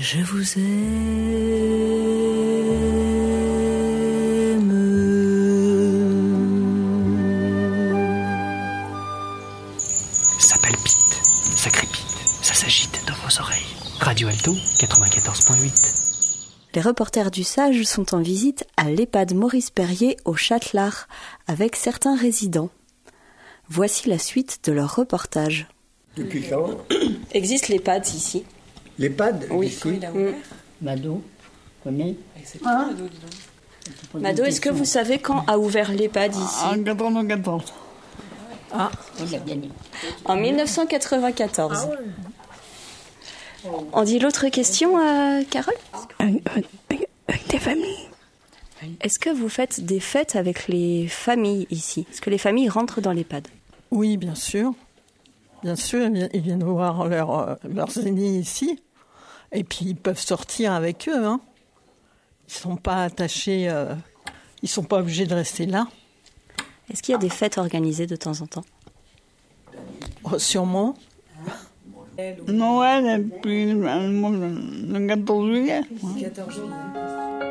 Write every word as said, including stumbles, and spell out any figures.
Je vous aime. Ça palpite, ça crépite, ça s'agite dans vos oreilles. Radio Alto, quatre-vingt-quatorze point huit. Les reporters du Sage sont en visite à l'EHPAD Maurice Perrier au Châtelard avec certains résidents. Voici la suite de leur reportage. Depuis quand Existe l'EHPAD ici? L'EHPAD Oui. ici. Mmh. Mado, connais Ah. Mado, est-ce que vous savez quand a ouvert l'EHPAD ici? En quatre-vingt-quatorze. Ah. On l'a gagné. En dix-neuf cent quatre-vingt-quatorze. On dit l'autre question, euh, Carole? Avec des familles. Est-ce que vous faites des fêtes avec les familles ici? Est-ce que les familles rentrent dans l'EHPAD? Oui, bien sûr. Bien sûr, ils viennent voir leur, euh, leurs aînés ici. Et puis, ils peuvent sortir avec eux. Hein. Ils ne sont pas attachés, euh, ils ne sont pas obligés de rester là. Est-ce qu'il y a des fêtes organisées de temps en temps? Oh, sûrement. Noël et puis le quatorze juillet. quatorze juillet.